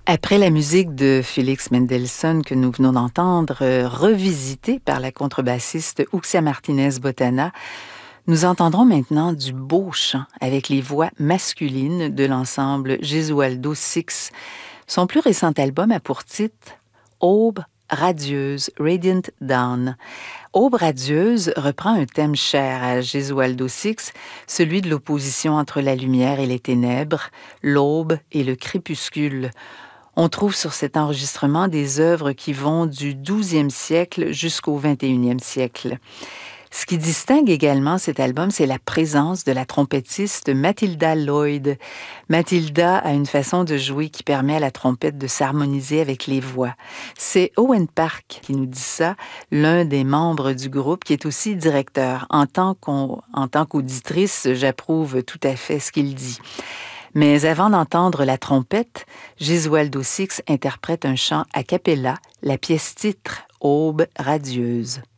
Après la musique de Félix Mendelssohn que nous venons d'entendre, revisitée par la contrebassiste Uxia Martinez-Botana, nous entendrons maintenant du beau chant avec les voix masculines de l'ensemble Gesualdo Six. Son plus récent album a pour titre Aube radieuse, Radiant Dawn. Aube radieuse reprend un thème cher à Gesualdo Six, celui de l'opposition entre la lumière et les ténèbres, l'aube et le crépuscule. On trouve sur cet enregistrement des œuvres qui vont du 12e siècle jusqu'au 21e siècle. Ce qui distingue également cet album, c'est la présence de la trompettiste Matilda Lloyd. Matilda a une façon de jouer qui permet à la trompette de s'harmoniser avec les voix. C'est Owen Park qui nous dit ça, l'un des membres du groupe qui est aussi directeur. En tant qu'auditrice, j'approuve tout à fait ce qu'il dit. Mais avant d'entendre la trompette, Gesualdo Six interprète un chant a cappella, la pièce titre Aube radieuse.